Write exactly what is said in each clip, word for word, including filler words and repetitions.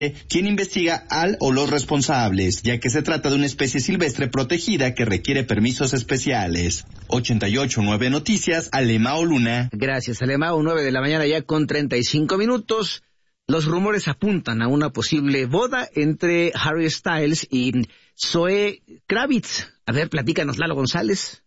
quien investiga al o los responsables, ya que se trata de una especie silvestre protegida que requiere permisos especiales. ochenta y ocho punto nueve Noticias, Alemao Luna. Gracias, Alemao. nueve de la mañana ya con treinta y cinco minutos. Los rumores apuntan a una posible boda entre Harry Styles y Zoe Kravitz. A ver, platícanos, Lalo González.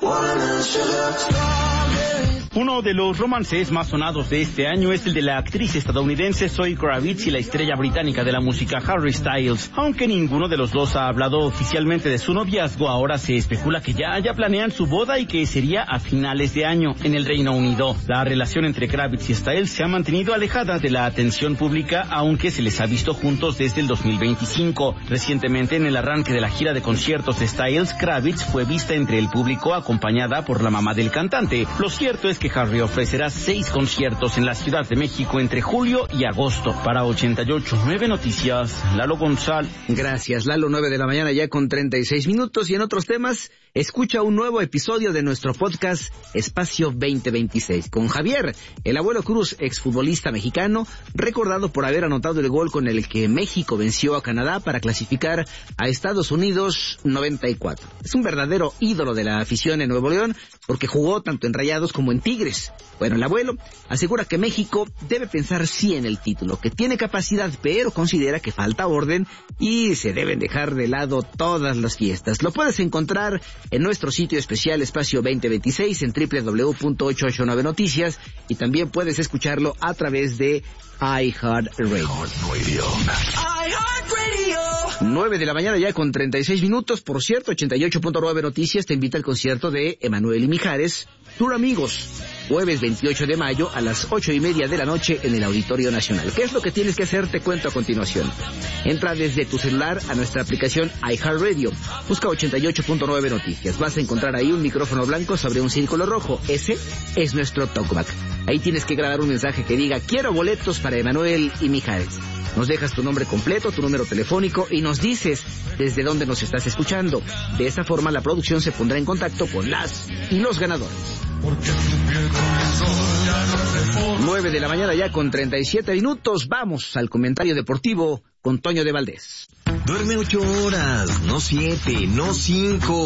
Uno de los romances más sonados de este año es el de la actriz estadounidense Zoe Kravitz y la estrella británica de la música Harry Styles. Aunque ninguno de los dos ha hablado oficialmente de su noviazgo, ahora se especula que ya ya planean su boda y que sería a finales de año en el Reino Unido. La relación entre Kravitz y Styles se ha mantenido alejada de la atención pública, aunque se les ha visto juntos desde el dos mil veinticinco. Recientemente, en el arranque de la gira de conciertos de Styles, Kravitz fue vista entre el público acompañada por la mamá del cantante. Lo cierto es que Harry ofrecerá seis conciertos en la Ciudad de México entre julio y agosto. Para ochenta y ocho punto nueve Noticias, Lalo González. Gracias, Lalo. nueve de la mañana ya con treinta y seis minutos. Y en otros temas, escucha un nuevo episodio de nuestro podcast Espacio veinte veintiséis con Javier, el abuelo Cruz, exfutbolista mexicano, recordado por haber anotado el gol con el que México venció a Canadá para clasificar a Estados Unidos noventa y cuatro. Es un verdadero ídolo de la afición en Nuevo León porque jugó tanto en Rayados como en Tigres. Bueno, el abuelo asegura que México debe pensar sí en el título, que tiene capacidad, pero considera que falta orden y se deben dejar de lado todas las fiestas. Lo puedes encontrar en nuestro sitio especial Espacio veinte veintiséis en doble u doble u doble u punto ochocientos ochenta y nueve Noticias y también puedes escucharlo a través de iHeartRadio. nueve de la mañana ya con treinta y seis minutos. Por cierto, ochenta y ocho punto nueve Noticias te invita al concierto de Emanuel y Mijares, Tour Amigos, jueves veintiocho de mayo a las ocho y media de la noche en el Auditorio Nacional. ¿Qué es lo que tienes que hacer? Te cuento a continuación. Entra desde tu celular a nuestra aplicación iHeartRadio. Busca ochenta y ocho punto nueve Noticias. Vas a encontrar ahí un micrófono blanco sobre un círculo rojo. Ese es nuestro talkback. Ahí tienes que grabar un mensaje que diga: quiero boletos para Emanuel y Mijares. Nos dejas tu nombre completo, tu número telefónico y nos dices desde dónde nos estás escuchando. De esa forma la producción se pondrá en contacto con las y los ganadores. nueve de la mañana ya con treinta y siete minutos. Vamos al comentario deportivo con Toño de Valdés. Duerme ocho horas, no siete, no cinco,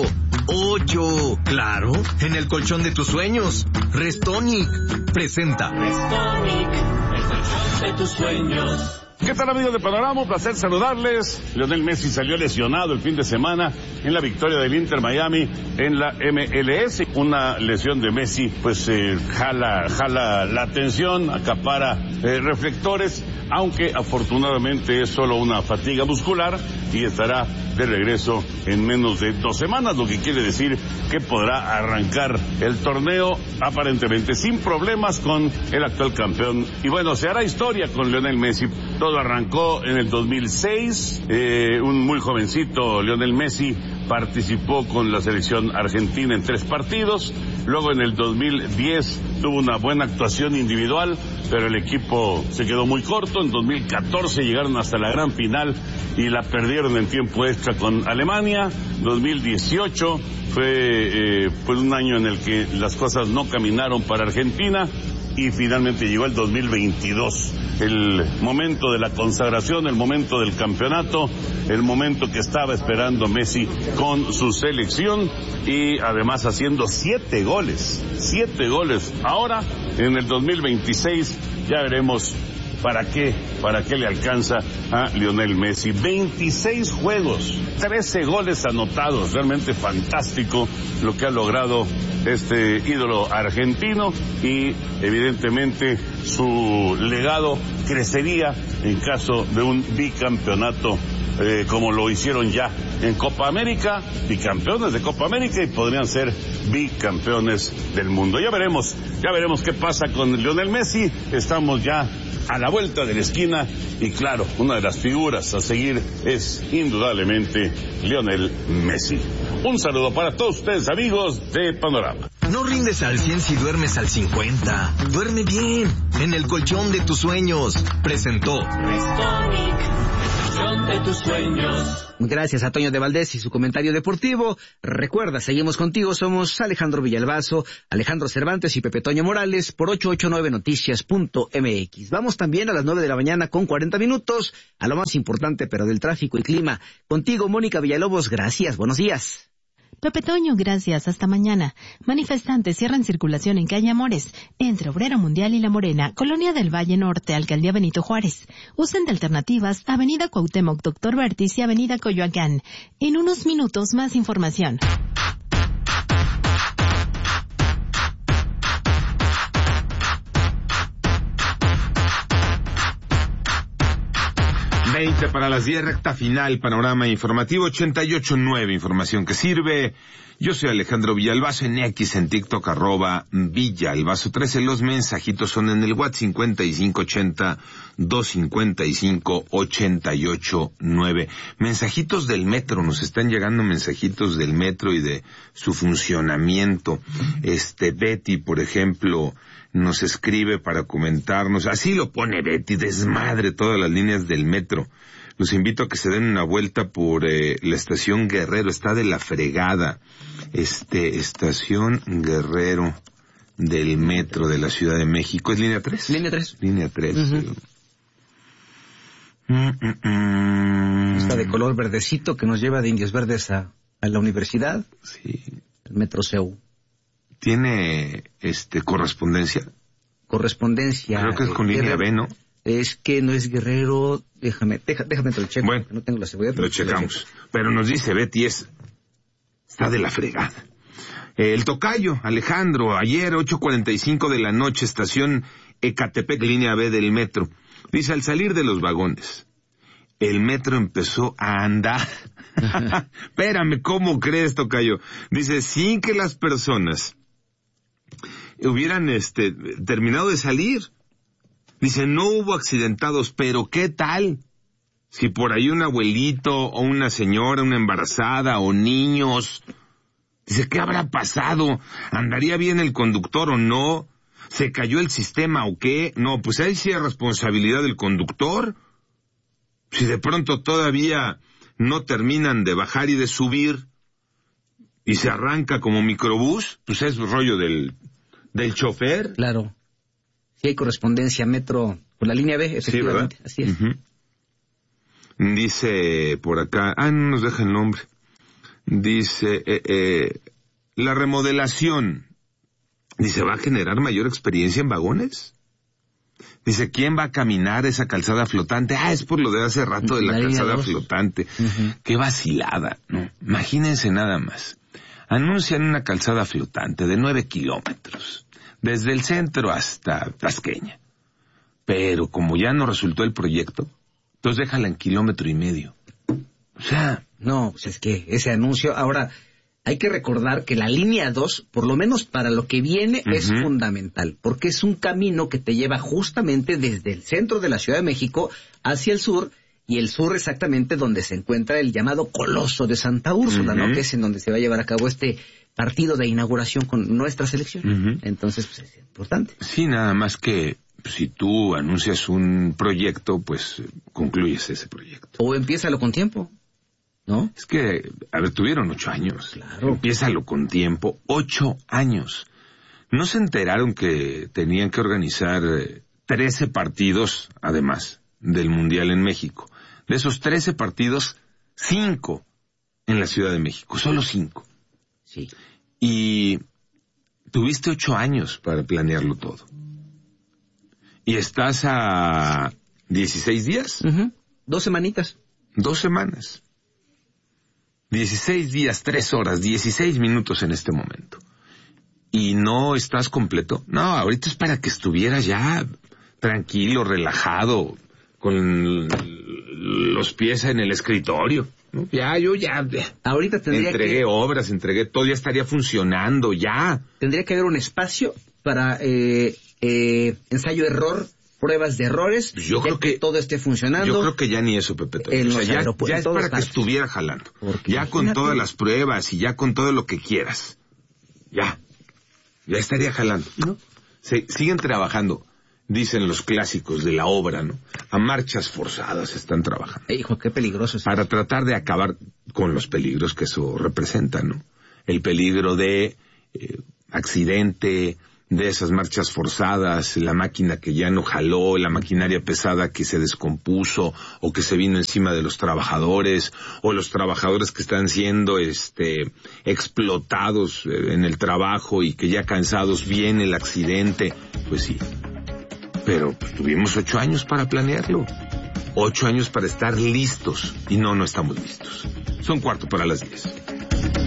ocho. Claro, en el colchón de tus sueños. Restonic presenta. Restonic, el colchón de tus sueños. ¿Qué tal, amigos de Panorama? Un placer saludarles. Lionel Messi salió lesionado el fin de semana en la victoria del Inter Miami en la M L S. Una lesión de Messi pues eh, jala, jala la atención, acapara eh, reflectores, aunque afortunadamente es solo una fatiga muscular y estará de regreso en menos de dos semanas, lo que quiere decir que podrá arrancar el torneo aparentemente sin problemas con el actual campeón. Y bueno, se hará historia con Lionel Messi. Todo arrancó en el dos mil seis, eh, un muy jovencito Lionel Messi participó con la selección argentina en tres partidos, luego en el dos mil diez tuvo una buena actuación individual, pero el equipo se quedó muy corto. En dos mil catorce llegaron hasta la gran final y la perdieron en tiempo extra con Alemania. dos mil dieciocho fue eh, pues un año en el que las cosas no caminaron para Argentina y finalmente llegó el dos mil veintidós, el momento de la consagración, el momento del campeonato, el momento que estaba esperando Messi con su selección y además haciendo siete goles, siete goles. Ahora, en el dos mil veintiséis, ya veremos para qué, para qué le alcanza a Lionel Messi. veintiséis juegos, trece goles anotados, realmente fantástico lo que ha logrado este ídolo argentino y evidentemente su legado crecería en caso de un bicampeonato eh, como lo hicieron ya en Copa América, bicampeones de Copa América y podrían ser bicampeones del mundo. Ya veremos, ya veremos qué pasa con Lionel Messi. Estamos ya a la vuelta de la esquina y claro, una de las figuras a seguir es indudablemente Lionel Messi. Un saludo para todos ustedes, amigos de Panorama. No rindes al cien si duermes al cincuenta. Duerme bien, en el colchón de tus sueños. Presentó Restonic, el colchón de de tus sueños. Gracias a Toño de Valdés y su comentario deportivo. Recuerda, seguimos contigo, somos Alejandro Villalbazo, Alejandro Cervantes y Pepe Toño Morales por ochocientos ochenta y nueve noticias punto m x. Vamos también a las nueve de la mañana con cuarenta minutos a lo más importante, pero del tráfico y clima. Contigo, Mónica Villalobos, gracias, buenos días. Pepe Toño, gracias. Hasta mañana. Manifestantes cierran circulación en calle Amores, entre Obrero Mundial y La Morena, Colonia del Valle Norte, Alcaldía Benito Juárez. Usen de alternativas Avenida Cuauhtémoc, Doctor Vertis y Avenida Coyoacán. En unos minutos más información. veinte para las diez, recta final, panorama informativo ochenta y ocho nueve, información que sirve. Yo soy Alejandro Villalbazo, en X, en TikTok, arroba Villalbazo trece. Los mensajitos son en el WhatsApp cincuenta y cinco ochenta, doscientos cincuenta y cinco, ochenta y ocho nueve. Mensajitos del metro, nos están llegando mensajitos del metro y de su funcionamiento. Este, Betty, por ejemplo, nos escribe para comentarnos, así lo pone Betty, desmadre todas las líneas del metro. Los invito a que se den una vuelta por eh, la estación Guerrero, está de la fregada. Este, estación Guerrero del metro de la Ciudad de México, ¿es línea tres? Línea tres. Línea tres. Uh-huh. Mm, mm, mm. Está de color verdecito que nos lleva de Indios Verdes a, a la universidad. Sí. El metro C U. ¿Tiene este correspondencia? Correspondencia. Creo que es con eh, línea Guerrero. B, ¿no? Es que no es Guerrero, déjame, deja, déjame te lo checo, bueno, no tengo la seguridad. Lo checamos. Pero nos dice Betty, es, está de la fregada. Eh, el tocayo, Alejandro, ayer ocho cuarenta y cinco de la noche, estación Ecatepec, línea B del metro. Dice, al salir de los vagones, el metro empezó a andar. Espérame, ¿cómo crees, tocayo? Dice, sin que las personas hubieran este terminado de salir. Dice, no hubo accidentados, pero ¿qué tal? Si por ahí un abuelito o una señora, una embarazada o niños. Dice, ¿qué habrá pasado? ¿Andaría bien el conductor o no? ¿Se cayó el sistema o qué? No, pues ahí sí es responsabilidad del conductor. Si de pronto todavía no terminan de bajar y de subir y se arranca como microbús, pues es rollo del, del chofer. Claro. Sí hay correspondencia metro con la línea B, efectivamente. Sí, así es. Uh-huh. Dice por acá, ah, no nos deja el nombre. Dice, eh, eh, la remodelación, dice, ¿va a generar mayor experiencia en vagones? Dice, ¿quién va a caminar esa calzada flotante? Ah, es por lo de hace rato de la, la calzada flotante. Uh-huh. Qué vacilada, ¿no? Imagínense nada más. Anuncian una calzada flotante de nueve kilómetros. Desde el centro hasta Tasqueña. Pero como ya no resultó el proyecto, entonces déjala en kilómetro y medio. O sea... No, pues es que ese anuncio... Ahora, hay que recordar que la línea dos, por lo menos para lo que viene, uh-huh. es fundamental. Porque es un camino que te lleva justamente desde el centro de la Ciudad de México hacia el sur, y el sur exactamente donde se encuentra el llamado Coloso de Santa Úrsula, uh-huh. ¿no? Que es en donde se va a llevar a cabo este... partido de inauguración con nuestra selección. Uh-huh. Entonces, pues es importante. Sí, nada más que si tú anuncias un proyecto, pues concluyes ese proyecto. O empiézalo con tiempo, ¿no? Es que, a ver, tuvieron ocho años. Claro. Empiézalo con tiempo. Ocho años. ¿No se enteraron que tenían que organizar trece partidos, además, del Mundial en México? De esos trece partidos, cinco en la Ciudad de México. Solo cinco. Sí. Y tuviste ocho años para planearlo todo. Y estás a dieciséis días. Uh-huh. Dos semanitas. Dos semanas. Dieciséis días, tres horas, dieciséis minutos en este momento. ¿Y no estás completo? No, ahorita es para que estuvieras ya tranquilo, relajado, con los pies en el escritorio. Ya, yo ya... Ahorita tendría entregué que... obras, entregué todo, ya estaría funcionando, ya. Tendría que haber un espacio para eh, eh, ensayo-error, pruebas de errores, yo creo que, que todo esté funcionando. Yo creo que ya ni eso, Pepe. El, o sea, ya, ya es para está... que estuviera jalando. Porque ya con todas las pruebas y ya con todo lo que quieras. Ya. Ya estaría jalando. ¿No? Se, siguen trabajando. dicen los clásicos de la obra, ¿no? A marchas forzadas están trabajando. Hijo, qué peligroso es. Para tratar de acabar con los peligros que eso representa, ¿no? El peligro de eh, accidente, de esas marchas forzadas, la máquina que ya no jaló, la maquinaria pesada que se descompuso o que se vino encima de los trabajadores, o los trabajadores que están siendo este explotados en el trabajo y que ya cansados viene el accidente. Pues sí, pero pues, tuvimos ocho años para planearlo, ocho años para estar listos, y no, no estamos listos. Son cuarto para las diez.